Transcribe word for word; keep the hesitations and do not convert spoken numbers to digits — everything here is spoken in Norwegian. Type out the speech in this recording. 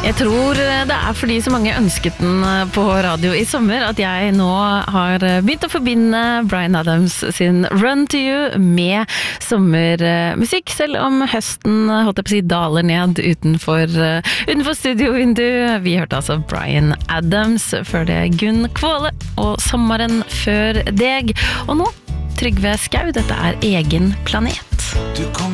Jeg tror det er fordi så mange ønsket den på radio i sommer at jeg nå har begynt å forbinde Bryan Adams sin Run to You med sommermusikk, selv om høsten holdt jeg på å si daler ned utenfor, utenfor studiovinduet. Vi hørte altså Bryan Adams, før det Gunn Kvåle og Sommeren før deg. Og nå Trygve Skau, dette er Egen planet. Du kom